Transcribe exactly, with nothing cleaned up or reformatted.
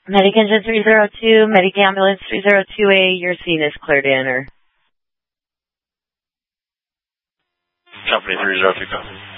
Medic Engine three zero two, Medic Ambulance three zero two A, your scene is clear to enter. Company three zero two, copy.